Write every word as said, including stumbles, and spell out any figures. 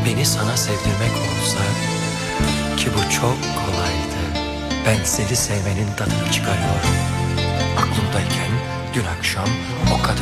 beni sana sevdirmek olsa, ki bu çok kolaydı. Ben seni sevmenin tadını çıkarıyorum. Aklımdayken dün akşam o kadın